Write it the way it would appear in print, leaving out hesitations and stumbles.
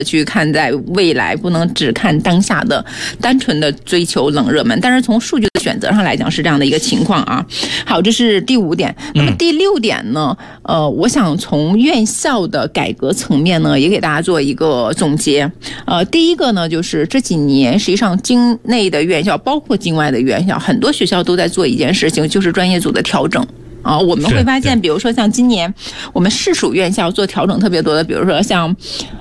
去看待未来，不能只看当下的单纯的追求冷热门。但是从数据的选择上来讲是这样的一个情况啊。好，这是第5点。那么第6点呢，我想从院校的改革层面呢，也给大家做一个总结。第一个呢，就是这几年实际上境内的院校，包括境外的院校，很多学校都在做一件事情，就是专业组的调整。我们会发现，比如说像今年我们市属院校做调整特别多的，比如说像